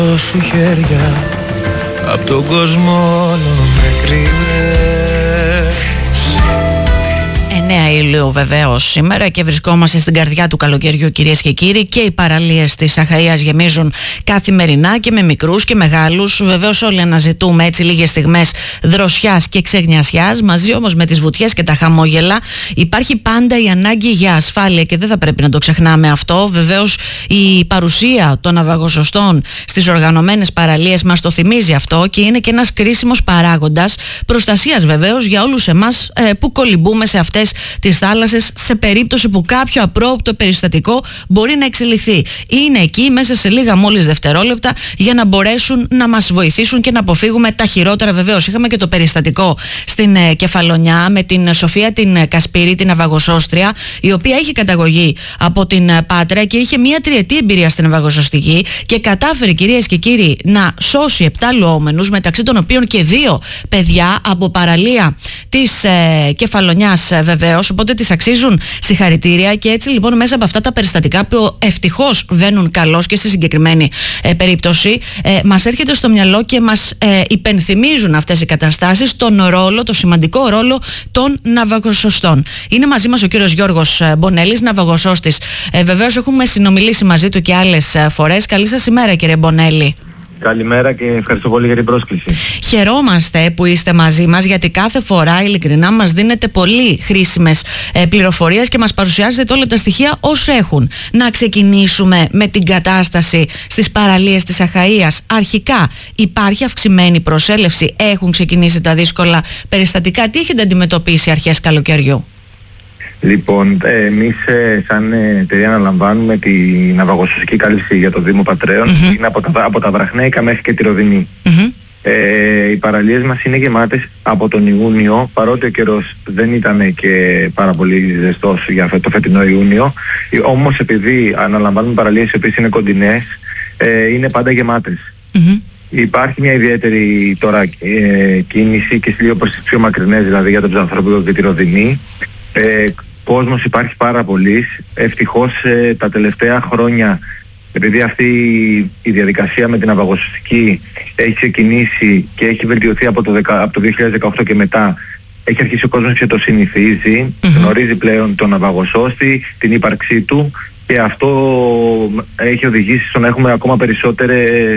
Σου χέρια απ' τον κόσμο όλο με κρύβες. 9 Ιουλίου βεβαίως σήμερα και βρισκόμαστε στην καρδιά του καλοκαιριού, κυρίες και κύριοι, και οι παραλίες της Αχαΐας γεμίζουν καθημερινά και με μικρούς και μεγάλους. Βεβαίως όλοι αναζητούμε έτσι λίγες στιγμές δροσιάς και ξεγνιασιάς, μαζί όμως με τις βουτιές και τα χαμόγελα. Υπάρχει πάντα η ανάγκη για ασφάλεια και δεν θα πρέπει να το ξεχνάμε αυτό. Βεβαίως η παρουσία των ναυαγοσωστών στις οργανωμένες παραλίες μας το θυμίζει αυτό και είναι και ένας κρίσιμος παράγοντας προστασίας βεβαίως για όλους εμάς που κολυμπούμε σε αυτές τις θάλασσες σε περίπτωση που κάποιο απρόοπτο περιστατικό μπορεί να εξελιχθεί. Είναι εκεί μέσα σε λίγα μόλις δευτερόλεπτα για να μπορέσουν να μας βοηθήσουν και να αποφύγουμε τα χειρότερα. Βεβαίως είχαμε και το περιστατικό στην Κεφαλονιά με την Σοφία την Κασπύρη, την ναυαγοσώστρια, η οποία είχε καταγωγή από την Πάτρα και είχε μια τριετή εμπειρία στην ναυαγοσωστική και κατάφερε, κυρίες και κύριοι, να σώσει 7 λουόμενους, μεταξύ των οποίων και 2 παιδιά από παραλία της Κεφαλονιάς βεβαίως, οπότε τις αξίζουν συγχαρητήρια. Και έτσι λοιπόν μέσα από αυτά τα περιστατικά που ευτυχώς βαίνουν καλώς και στη συγκεκριμένη περίπτωση, μας έρχεται στο μυαλό και μας υπενθυμίζουν αυτές οι καταστάσεις τον ρόλο, το σημαντικό ρόλο των ναυαγοσωστών. Είναι μαζί μας ο κύριος Γιώργος Μπονέλης, ναυαγοσώστης. Βεβαίως έχουμε συνομιλήσει μαζί του και άλλες φορές. Καλή σας ημέρα, κύριε Μπονέλη. Καλημέρα και ευχαριστώ πολύ για την πρόσκληση. Χαιρόμαστε που είστε μαζί μας, γιατί κάθε φορά ειλικρινά μας δίνετε πολύ χρήσιμες πληροφορίες και μας παρουσιάζετε όλα τα στοιχεία όσο έχουν. Να ξεκινήσουμε με την κατάσταση στις παραλίες της Αχαΐας. Αρχικά υπάρχει αυξημένη προσέλευση, έχουν ξεκινήσει τα δύσκολα περιστατικά. Τι έχετε αντιμετωπίσει αρχές καλοκαιριού? Λοιπόν, εμείς σαν εταιρεία αναλαμβάνουμε τη ναυαγοσωστική κάλυψη για το Δήμο Πατρέων. Είναι από τα Βραχνέικα μέχρι και τη Ροδινή. Οι παραλίες μας είναι γεμάτες από τον Ιούνιο, παρότι ο καιρός δεν ήταν και πάρα πολύ ζεστός για το φετινό Ιούνιο. Όμως επειδή αναλαμβάνουμε παραλίες οι οποίες είναι κοντινές, είναι πάντα γεμάτες. Υπάρχει μια ιδιαίτερη τώρα κίνηση και λίγο προς τις πιο μακρινές, δηλαδή για τον Ψανθρόπουλο και τη Ροδινή. Κόσμος υπάρχει πάρα πολύς. Ευτυχώς τα τελευταία χρόνια, επειδή αυτή η διαδικασία με την ναυαγοσωστική έχει ξεκινήσει και έχει βελτιωθεί από το 2018 και μετά, έχει αρχίσει ο κόσμος και το συνηθίζει, γνωρίζει πλέον τον ναυαγοσώστη, την ύπαρξή του, και αυτό έχει οδηγήσει στο να έχουμε ακόμα περισσότερες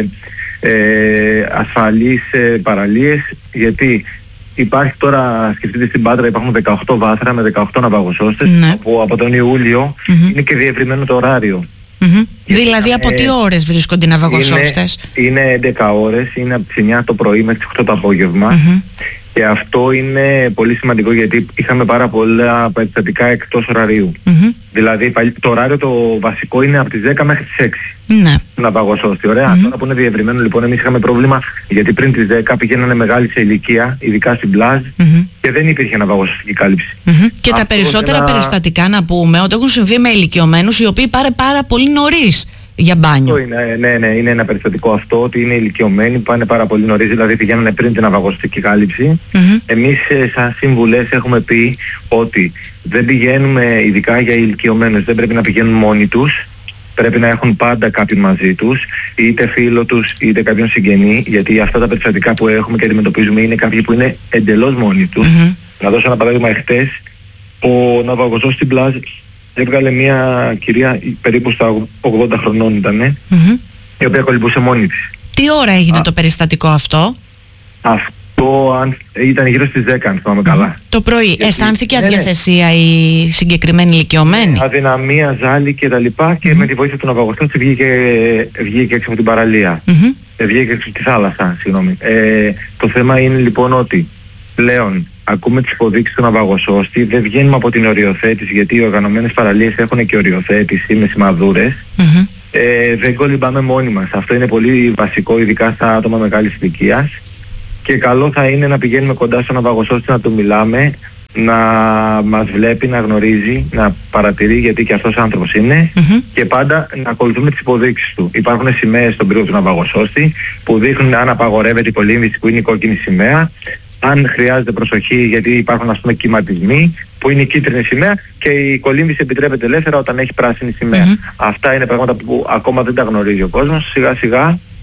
ασφαλείς παραλίες, γιατί υπάρχει τώρα, σκεφτείτε, στην Πάτρα υπάρχουν 18 βάθρα με 18 ναυαγοσώστες, που από τον Ιούλιο είναι και διευρυμένο το ωράριο. Δηλαδή από τι ώρες βρίσκονται οι ναυαγοσώστες? Είναι 11 ώρες, είναι από τις 9 το πρωί μέχρι τις 8 το απόγευμα. Και αυτό είναι πολύ σημαντικό, γιατί είχαμε πάρα πολλά περιστατικά εκτός ωραρίου. Δηλαδή το ωράριο το βασικό είναι από τις 10 μέχρι τις 6. Ναι. Ναυαγοσώστη, ωραία. Τώρα που είναι διευρυμένο, λοιπόν, εμείς είχαμε πρόβλημα, γιατί πριν τις 10 πηγαίνανε μεγάλοι σε ηλικία, ειδικά στην πλάζ, και δεν υπήρχε ναυαγοσωστική κάλυψη. Και τα περισσότερα περιστατικά, να πούμε, ότι έχουν συμβεί με ηλικιωμένους οι οποίοι πάρα πολύ νωρίς για μπάνιο. Είναι ένα περιστατικό αυτό, ότι είναι ηλικιωμένοι, πάνε πάρα πολύ νωρίς, δηλαδή πηγαίνανε πριν την ναυαγοσωστική κάλυψη. Εμείς σαν σύμβουλες έχουμε πει ότι δεν πηγαίνουμε, ειδικά για ηλικιωμένους, δεν πρέπει να πηγαίνουν μόνοι τους. Πρέπει να έχουν πάντα κάποιον μαζί τους, είτε φίλο τους είτε κάποιον συγγενή, γιατί αυτά τα περιστατικά που έχουμε και αντιμετωπίζουμε είναι κάποιοι που είναι εντελώς μόνοι τους. Να δώσω ένα παράδειγμα, εχθές ο ναυαγοσώστης στην πλάζ έβγαλε μια κυρία περίπου στα 80 χρονών ήταν, η οποία κολυμπούσε μόνη της. Τι ώρα έγινε το περιστατικό αυτό? Αυτό ήταν γύρω στις 10, αν θυμάμαι καλά. Το πρωί. Αισθάνθηκε αδιαθεσία η συγκεκριμένη ηλικιωμένη? Αδυναμία, ζάλι και τα λοιπά, και με τη βοήθεια του ναυαγοσώστη βγήκε έξω από την παραλία. Βγήκε έξω από τη θάλασσα, συγγνώμη. Το θέμα είναι λοιπόν ότι πλέον ακούμε τις υποδείξεις του ναυαγοσώστη, δεν βγαίνουμε από την οριοθέτηση, γιατί οι οργανωμένες παραλίες έχουν και οριοθέτηση με σημαδούρες. Δεν κολυμπάμε μόνοι μας. Αυτό είναι πολύ βασικό, ειδικά στα άτομα μεγάλης ηλικίας. Και καλό θα είναι να πηγαίνουμε κοντά στον ναυαγοσώστη, να του μιλάμε, να μας βλέπει, να γνωρίζει, να παρατηρεί, γιατί και αυτός άνθρωπος είναι, και πάντα να ακολουθούμε τις υποδείξεις του. Υπάρχουν σημαίες στον πύργο του ναυαγοσώστη που δείχνουν αν απαγορεύεται η κολύμβηση, που είναι η κόκκινη σημαία, αν χρειάζεται προσοχή, γιατί υπάρχουν, ας πούμε, κυματισμοί, που είναι η κίτρινη σημαία, και η κολύμβηση επιτρέπεται ελεύθερα όταν έχει πράσινη σημαία. Αυτά είναι πράγματα που ακόμα δεν τα γνωρίζει ο κόσμος. Σιγά σιγά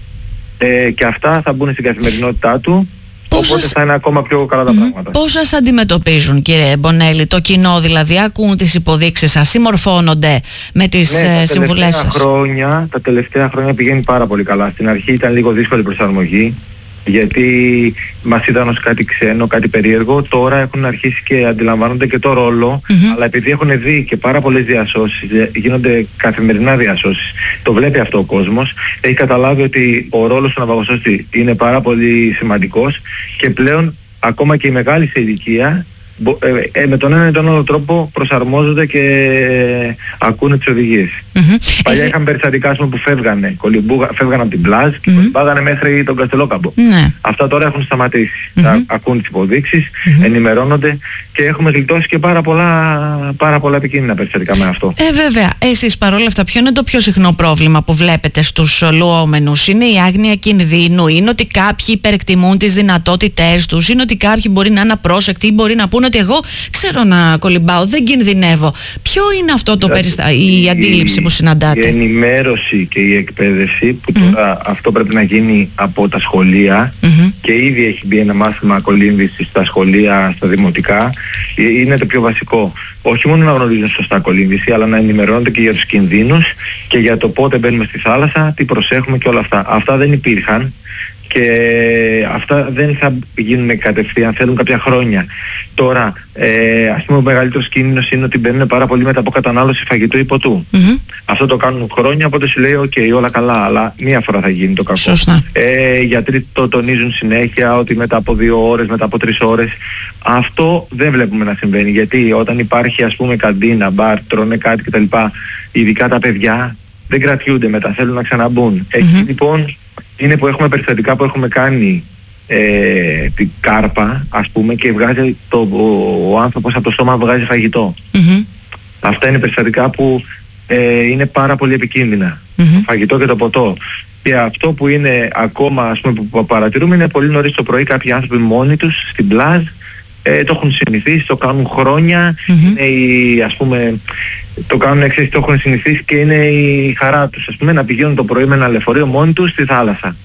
και αυτά θα μπουν στην καθημερινότητά του. Οπότε θα είναι ακόμα πιο καλά τα πράγματα. Πώς σας αντιμετωπίζουν, κύριε Μπονέλη, το κοινό δηλαδή? Ακούν τις υποδείξεις σας, συμμορφώνονται με τις συμβουλές σας? Τα τελευταία χρόνια πηγαίνει πάρα πολύ καλά. Στην αρχή ήταν λίγο δύσκολη προσαρμογή, γιατί μας είδαν ως κάτι ξένο, κάτι περίεργο. Τώρα έχουν αρχίσει και αντιλαμβάνονται και το ρόλο, αλλά επειδή έχουν δει και πάρα πολλές διασώσεις, γίνονται καθημερινά διασώσεις, το βλέπει αυτό ο κόσμος, έχει καταλάβει ότι ο ρόλος του ναυαγοσώστη είναι πάρα πολύ σημαντικός και πλέον ακόμα και οι μεγάλοι σε ηλικία με τον ένα ή τον άλλο τρόπο προσαρμόζονται και ακούνε τις οδηγίες. Παλιά είχαμε περιστατικά που φεύγανε από την πλάζ και κολυμπάγανε μέχρι τον Καστελόκαμπο. Αυτά τώρα έχουν σταματήσει. Ακούν τις υποδείξεις, ενημερώνονται και έχουμε γλιτώσει και πάρα πολλά επικίνδυνα περιστατικά με αυτό. Βέβαια. Εσείς παρόλα αυτά, ποιο είναι το πιο συχνό πρόβλημα που βλέπετε στους λουόμενους? Είναι η άγνοια κινδύνου? Είναι ότι κάποιοι υπερεκτιμούν τις δυνατότητές τους? Είναι ότι κάποιοι μπορεί να είναι απρόσεκτοι ή μπορεί να πούνε ότι εγώ ξέρω να κολυμπάω, δεν κινδυνεύω? Ποιο είναι αυτό η αντίληψη που συναντάτε? Η ενημέρωση και η εκπαίδευση που τώρα αυτό πρέπει να γίνει από τα σχολεία και ήδη έχει μπει ένα μάθημα κολύμβησης στα σχολεία, στα δημοτικά, είναι το πιο βασικό. Όχι μόνο να γνωρίζουν σωστά κολύμβηση, αλλά να ενημερώνονται και για τους κινδύνους και για το πότε μπαίνουμε στη θάλασσα, τι προσέχουμε και όλα αυτά. Αυτά δεν υπήρχαν και αυτά δεν θα γίνουν κατευθείαν, θέλουν κάποια χρόνια. Τώρα, ας πούμε ο μεγαλύτερος κίνδυνος είναι ότι μπαίνουν πάρα πολύ μετά από κατανάλωση φαγητού ή ποτού. Αυτό το κάνουν χρόνια, οπότε σου λέει όλα καλά, αλλά μία φορά θα γίνει το κακό. Οι γιατροί το τονίζουν συνέχεια ότι μετά από 2 ώρες, μετά από 3 ώρες. Αυτό δεν βλέπουμε να συμβαίνει, γιατί όταν υπάρχει ας πούμε καντίνα, μπαρ, τρώνε κάτι κτλ, ειδικά τα παιδιά δεν κρατιούνται μετά, θέλουν να ξαναμπούν. Εκεί λοιπόν είναι που έχουμε περιστατικά που έχουμε κάνει την κάρπα ας πούμε και βγάζει ο άνθρωπος από το στόμα βγάζει φαγητό. Αυτά είναι περιστατικά που είναι πάρα πολύ επικίνδυνα. Το φαγητό και το ποτό. Και αυτό που είναι ακόμα ας πούμε που παρατηρούμε είναι πολύ νωρίς το πρωί κάποιοι άνθρωποι μόνοι τους στην πλάζ το έχουν συνηθίσει, το κάνουν χρόνια, είναι ας πούμε το κάνουν εξής, το έχουν συνηθίσει και είναι η χαρά τους ας πούμε να πηγαίνουν το πρωί με ένα λεωφορείο μόνοι τους στη θάλασσα.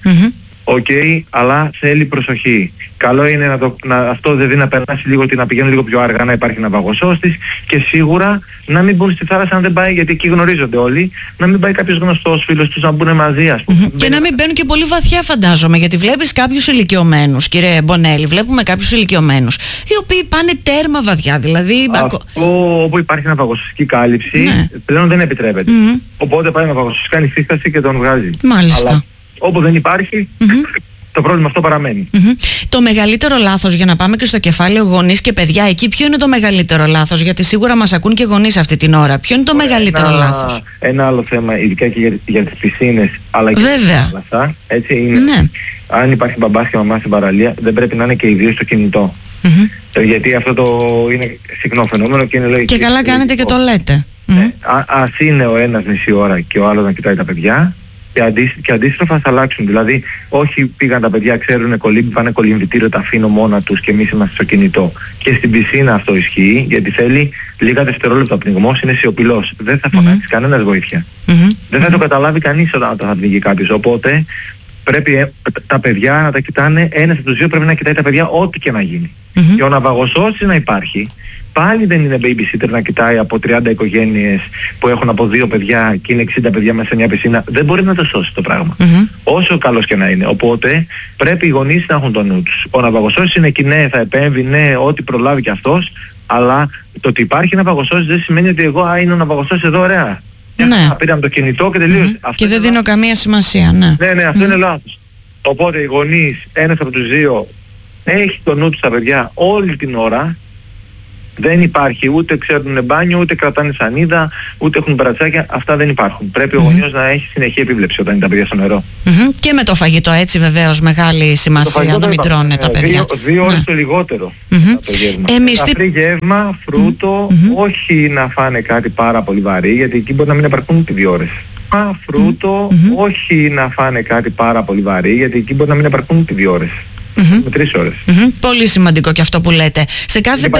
Αλλά θέλει προσοχή. Καλό είναι αυτό δηλαδή να περάσει λίγο, να πηγαίνουν λίγο πιο αργά, να υπάρχει ναυαγοσώστης και σίγουρα να μην μπουν στη θάλασσα αν δεν πάει, γιατί εκεί γνωρίζονται όλοι, να μην πάει κάποιος γνωστός φίλος τους να μπουν μαζί ας πούμε. Και να μην μπαίνουν και πολύ βαθιά φαντάζομαι, γιατί βλέπεις κάποιους ηλικιωμένους, κύριε Μπονέλη, βλέπουμε κάποιους ηλικιωμένους οι οποίοι πάνε τέρμα βαθιά, δηλαδή... Όπου υπάρχει ναυαγοσωστική κάλυψη πλέον δεν επιτρέπεται. Οπότε πάει ναυαγοσωστής, κάνει σύσταση και τον βγάζει. Μάλιστα. Αλλά όπου δεν υπάρχει, το πρόβλημα αυτό παραμένει. Το μεγαλύτερο λάθος, για να πάμε και στο κεφάλαιο γονείς και παιδιά, εκεί ποιο είναι το μεγαλύτερο λάθος? Γιατί σίγουρα μας ακούν και γονείς αυτή την ώρα. Ποιο είναι το μεγαλύτερο λάθος? Ένα άλλο θέμα, ειδικά και για τις πισίνες, αλλά και για τη θάλασσα, έτσι είναι. Αν υπάρχει μπαμπάς και μαμά στην παραλία, δεν πρέπει να είναι και οι δύο στο κινητό. Γιατί αυτό είναι συχνό φαινόμενο και είναι λογικό. Και καλά κάνετε και το λέτε. Ας είναι ο ένας μισή ώρα και ο άλλος να κοιτάει τα παιδιά. Και αντίστροφα θα αλλάξουν. Δηλαδή, όχι πήγαν τα παιδιά, ξέρουν κολύμπι, πάνε κολυμβητήριο, τα αφήνω μόνα τους και εμείς είμαστε στο κινητό. Και στην πισίνα αυτό ισχύει, γιατί θέλει λίγα δευτερόλεπτα πνιγμός, είναι σιωπηλός. Δεν θα φωνάξει κανένας βοήθεια. Δεν θα το καταλάβει κανείς όταν θα πνιγεί κάποιος. Οπότε πρέπει τα παιδιά να τα κοιτάνε, ένας από τους δύο πρέπει να κοιτάει τα παιδιά ό,τι και να γίνει. Και ο ναυαγοσώστης να υπάρχει. Πάλι δεν είναι babysitter να κοιτάει από 30 οικογένειες που έχουν από 2 παιδιά και είναι 60 παιδιά μέσα σε μια πισίνα. Δεν μπορεί να το σώσει το πράγμα. Όσο καλός και να είναι. Οπότε πρέπει οι γονείς να έχουν το νου τους. Ο ναυαγοσώστης είναι εκεί, ναι, θα επέμβει, ναι, ό,τι προλάβει κι αυτός. Αλλά το ότι υπάρχει ναυαγοσώστης δεν σημαίνει ότι εγώ είναι ο ναυαγοσώστης εδώ, ωραία. Πήραμε το κινητό και τελείωσε. Και δεν δίνω καμία σημασία, Ναι, αυτό είναι λάθος. Οπότε οι γονείς, ένας από τους δύο, έχει το νου του στα παιδιά όλη την ώρα. Δεν υπάρχει, ούτε ξέρουν μπάνιο, ούτε κρατάνε σανίδα, ούτε έχουν μπρατσάκια. Αυτά δεν υπάρχουν. Πρέπει ο γονιός να έχει συνεχή επίβλεψη όταν είναι τα παιδιά στο νερό. Και με το φαγητό έτσι βεβαίως μεγάλη σημασία να μην τρώνε τα παιδιά. 2 ώρες το λιγότερο το γεύμα. Αφρή γεύμα, φρούτο, όχι να φάνε κάτι πάρα πολύ βαρύ, γιατί εκεί μπορεί να μην επαρκούν ούτε 2 ώρες. Φρούτο, όχι να φάνε κάτι πάρα πολύ βαρύ, γιατί εκεί μπορεί να μην επαρκούν ούτε 2 ώρες. Με 3 ώρες. Πολύ σημαντικό και αυτό που λέτε. Σε κάθε